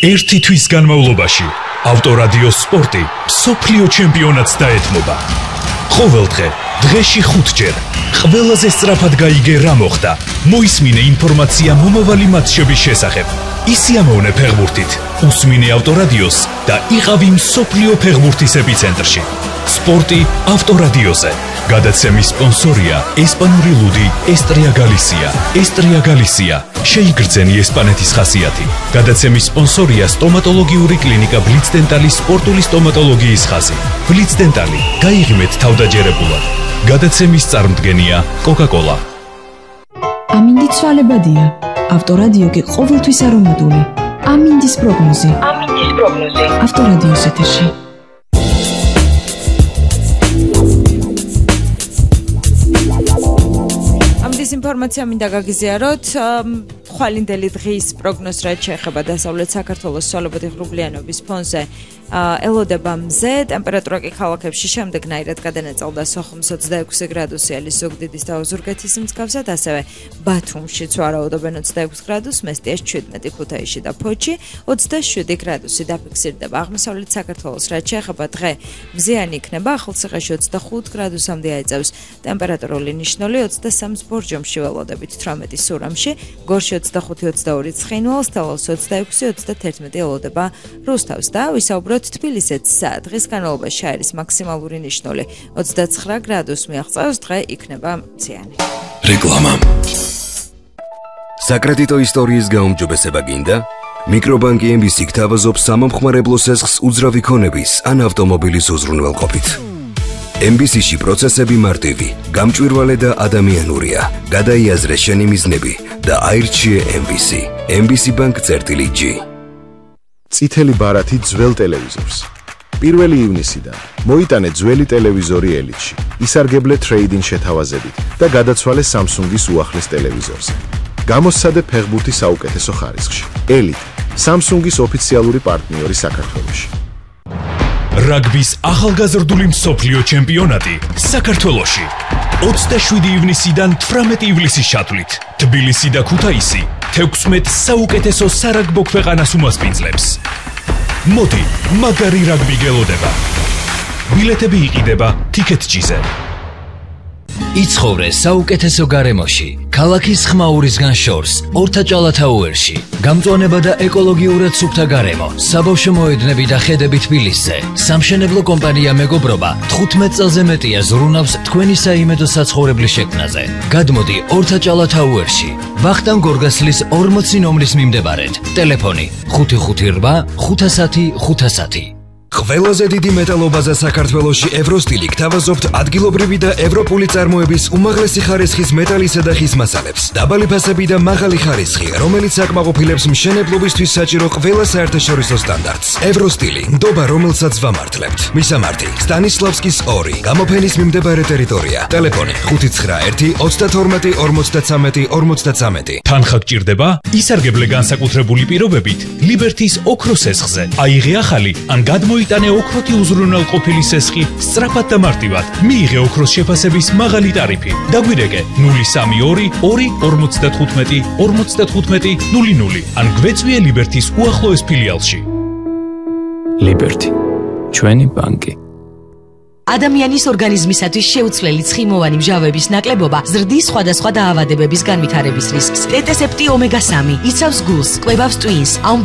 ერთი თვის განმავლობაში ავტორადიო სპორტი მსოფლიო ჩემპიონატს დაეთმობა. ყოველდღე, დღეში 5-ჯერ, ყველაზე სწრაფად გაიგე რა მოხდა. მოისმინე ინფორმაცია მომავალი მატჩების შესახებ. ისიამოვნე ფეხბურთით, უსმინე ავტორადიოს და იყავი მსოფლიო ფეხბურთის ეპიცენტრში. სპორტი ავტორადიოზე. გადაცემის სპონსორია ესპანური ლუდი ესტრია გალისია. ესტრია გალისია. შეიგრძენი ესპანეთის ხასიათი. გადაცემის სპონსორია სტომატოლოგიური კლინიკა ბლიცდენტალის სპორტული სტომატოლოგიის ხაზი. ბლიცდენტალი. გაიღიმეთ თავდაჯერებულად. გადაცემის წარმდგენია კოკა-კოლა. ამინდი ცვალებადია. ავტორადიო კი ყოველთვის არომატული. ამინდის პროგნოზი. ავტორადიოს ეთერში. ინფორმაცია მინდა გაგიზიაროთ. ხვალინდელი დღის პროგნოზ რაც შეეხება დასავლეთ საქართველოს ცვალებადი ღრუბლიანობის ფონზე ელოდება მზე, ტემპერატურა კი ქალაქებში შემდეგნაირად გადანაწილდა სოხუმს 26 გრადუსი ალის ზუგდიდის და ოზურგეთის მსგავსად, ასევე ბათუმშიც ვარაუდობენ 26 გრადუსს, მესტიას 17, ქუთაისში და ფოთში 27 გრადუსი დაფიქსირდება. აღმოსავლეთ საქართველოს რაც შეეხება დღე მზიანი იქნება, ახალციხეში 25 გრადუსამდე აიწევს ტემპერატურული ნიშნული, 23 ბორჯომში ველოდებით 18 სურამში, გორში 25-22 ცხინვალს, თელავში 26-31 ელოდება რუსთავს და ვისაუბროთ თბილისეთსა დღის განმავლობაში არის მაქსიმალური ნიშნული 29 გრადუსს მიაღწევს, დღე იქნება მციანი. რეკლამა. საკრედიტო ისტორიის გაუმჯობესება გინდა? მიკრობანკი MBC გთავაზობს სამომხმარებლო სესხს უძრავი ქონების ან ავტომობილის უზრუნველყოფით. MBC-ში პროცესები მარტივი, გამჭვირვალე და ადამიანურია. გადაიაზრე შენი მიზნები და აირჩიე MBC. MBC Bank-G. წითელი ბარათი ძველ ტელევიზორს. 1 ივნისიდან მოიტანე ძველი ტელევიზორი ელიტში. ისარგებლე ტრეიდინგ შეთავაზებით და გადაცვალე Samsung-ის უახლეს ტელევიზორზე. გამოსცადე ფეხბურთის საუკეთესო ხარისხში. ელიტ, Samsung-ის ოფიციალური პარტნიორი საქართველოში. რაგბის ახალგაზრდული მსოფლიო ჩემპიონატი საქართველოში 27 ივნისიდან 18 ივლისის ჩათვლით. თბილისი და ქუთაისი 16 საუკეთესო სარაგბო ქვეყანას უმასპინძლებს. მოდი, მაგარი რაგბი გელოდება. ბილეთები იყიდება TicketG-ზე. იცხოვრე საუკეთესო გარემოში, ქალაქის ხმაურისგან შორს, ორთაჭალათაუერში. გამწვანება და ეკოლოგიურად სუფთა გარემო, საბავშვო მოედნები და ხედები თბილისზე. სამშენებლო კომპანია მეგობრობა 15 წელზე მეტია ზრუნავს თქვენი საიმედო საცხოვრებლის შექმნაზე. გადმოდი ორთაჭალათაუერში, ვახტანგ გორგასლის 40 ნომრის მიმდებარედ. ტელეფონი 558 510 510. ყველაზე დიდი მეტალობაზე საქართველოში ევროსტილი გთავაზობთ ადგილობრივი და ევროპული წარმოების უმაღლესი ხარისხის მეტალისა და ხის მასალებს. დაბალი ფასები და მაღალი ხარისხი, რომელიც აკმაყოფილებს მშენებლობისთვის საჭირო ყველა საერთაშორისო სტანდარტს. ევროსტილი, ნდობა რომელსაც ვამართლებთ. მისამართი: სტანისლავსკის 2, გამოფენის მიმდებარე ტერიტორია. ტელეფონი 591 32 53 53. თანხა გჭირდება? ისარგებლე განსაკუთრებული პირობებით ლიბერთის ოქროს სესხზე. აიღე ახალი ან იტანე ოქროთი უზრუნველყოფილი სესხი სწრაფად და მარტივად. მიიღე ოქროს შეფასების მაღალი ტარიფი. დაგვირეკე 032 2 55 55 00 ან გვეწვიე ლიბერთის უახლოეს ფილიალში. ლიბერთი, ჩვენი ბანკი. ადამიანის ორგანიზმისათვის შეუცვლელი ცხიმოვანი მჟავების ნაკლებობა ზრდის სხვადასხვა დაავადებების განვითარების რისკს. ტეტესეპტი ომეგა 3 იცავს გულს, კვებავს ტვინს,